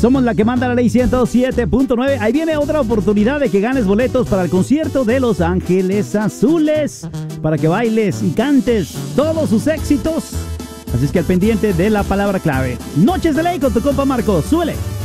Somos la que manda la ley 107.9. Ahí viene otra oportunidad de que ganes boletos para el concierto de Los Ángeles Azules, para que bailes y cantes todos sus éxitos. Así es que al pendiente de la palabra clave. Noches de Ley con tu compa Marco. Súbele.